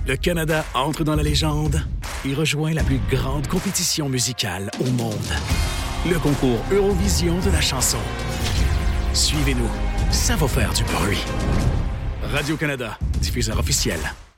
Le Canada entre dans la légende et rejoint la plus grande compétition musicale au monde. Le concours Eurovision de la chanson. Suivez-nous, ça va faire du bruit. Radio-Canada, diffuseur officiel.